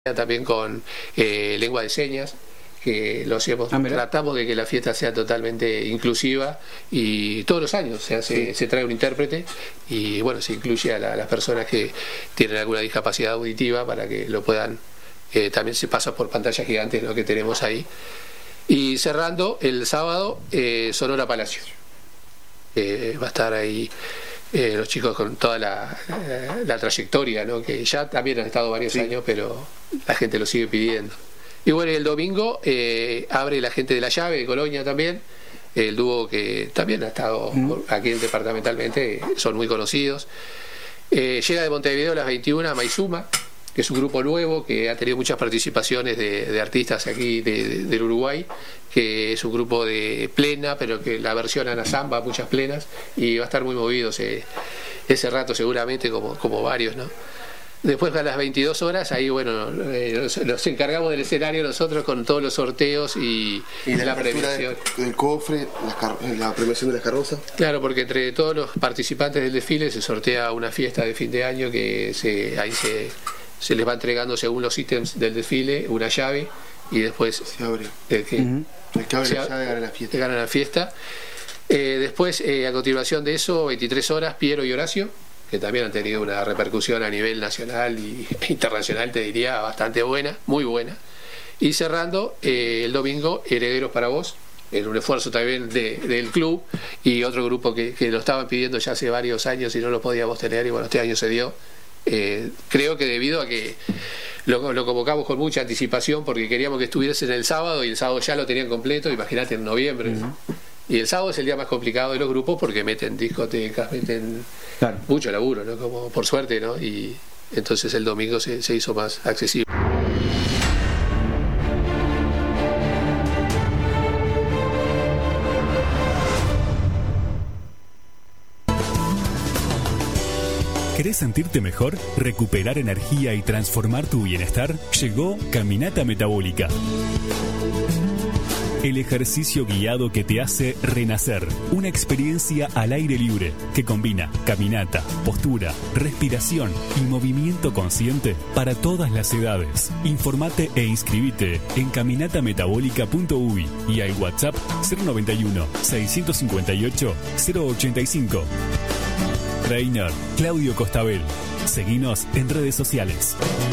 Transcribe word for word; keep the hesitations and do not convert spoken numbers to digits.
también con eh, lengua de señas, que lo hacemos, ah, tratamos de que la fiesta sea totalmente inclusiva y todos los años se, hace, sí. se trae un intérprete y bueno, se incluye a, la, a las personas que tienen alguna discapacidad auditiva para que lo puedan, eh, también se pasa por pantallas gigantes, ¿no?, que tenemos ahí. Y cerrando el sábado, eh, Sonora Palacio, eh, va a estar ahí eh, los chicos con toda la, la, la trayectoria, ¿no?, que ya también han estado varios sí. años, pero la gente lo sigue pidiendo. Y bueno, el domingo eh, abre la gente de La Llave, de Colonia también, el dúo que también ha estado mm. aquí departamentalmente, son muy conocidos. Eh, llega de Montevideo a las veintiuna Maizuma, que es un grupo nuevo que ha tenido muchas participaciones de, de artistas aquí de, de, del Uruguay, que es un grupo de plena, pero que la versionan a samba, muchas plenas, y va a estar muy movido ese, ese rato seguramente, como, como varios, ¿no? Después a las veintidós horas, ahí bueno, eh, nos, nos encargamos del escenario nosotros con todos los sorteos y, y de la, la premiación. De, del cofre, la, la premiación de las carrozas. Claro, porque entre todos los participantes del desfile se sortea una fiesta de fin de año que se, ahí se, se les va entregando según los ítems del desfile una llave y después se abre. El que, uh-huh. el que abre se, la llave gana la fiesta. Gana la fiesta. Eh, después, eh, a continuación de eso, veintitrés horas, Piero y Horacio, que también han tenido una repercusión a nivel nacional y internacional, te diría, bastante buena, muy buena. Y cerrando, eh, el domingo, Herederos para Vos, en un esfuerzo también de, del club y otro grupo que, que lo estaban pidiendo ya hace varios años y no lo podíamos tener, y bueno, este año se dio. Eh, creo que debido a que lo, lo convocamos con mucha anticipación porque queríamos que estuviese en el sábado y el sábado ya lo tenían completo, imagínate en noviembre. Uh-huh. Y el sábado es el día más complicado de los grupos porque meten discotecas, meten claro. mucho laburo, ¿no? Como por suerte, ¿no? Y entonces el domingo se, se hizo más accesible. ¿Querés sentirte mejor? ¿Recuperar energía y transformar tu bienestar? Llegó Caminata Metabólica. El ejercicio guiado que te hace renacer. Una experiencia al aire libre que combina caminata, postura, respiración y movimiento consciente para todas las edades. Informate e inscribite en caminata metabólica punto u y y al WhatsApp cero noventa y uno, seiscientos cincuenta y ocho, cero ochenta y cinco. Trainer Claudio Costabel. Seguinos en redes sociales.